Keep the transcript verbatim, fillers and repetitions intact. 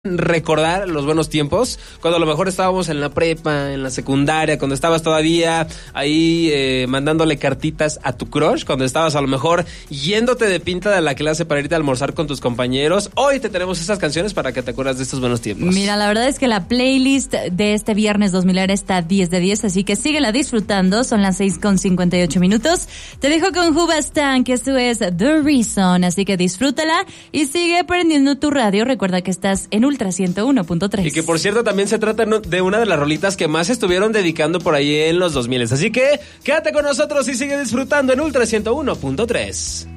recordar los buenos tiempos, cuando a lo mejor estábamos en la prepa, en la secundaria, cuando estabas todavía ahí eh, mandándole cartitas a tu crush, cuando estabas a lo mejor yéndote de pinta de la clase para irte a almorzar con tus compañeros. Hoy te tenemos esas canciones para que te acuerdas de estos buenos tiempos. Mira, la verdad es que la playlist de este viernes dos mil está diez de diez, así que síguela disfrutando. Son las seis con cincuenta y ocho minutos. Te dejo con Hubastan, que esto es The Reason, así que disfrútala y sigue prendiendo tu radio. Recuerda que estás en Ultra ciento uno punto tres. Y que por cierto también se trata de una de las rolitas que más estuvieron dedicando por ahí en los dos mil. Así que quédate con nosotros y sigue disfrutando en Ultra ciento uno punto tres.